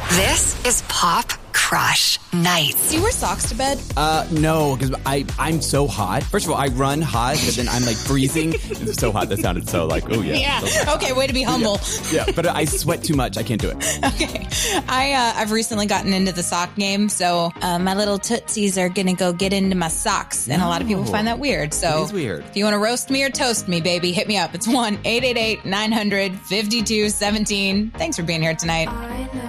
This is Pop Crush Nights. Do you wear socks to bed? No, because I'm so hot. First of all, I run hot, but then I'm like freezing. It's so hot. That sounded so like, oh yeah. Yeah. Okay, way to be humble. Yeah, but I sweat too much. I can't do it. Okay. I've recently gotten into the sock game, so my little tootsies are going to go get into my socks, and a lot of people find that weird. So It is weird. if you want to roast me or toast me, baby, hit me up. It's 1-888-900-5217. Thanks for being here tonight.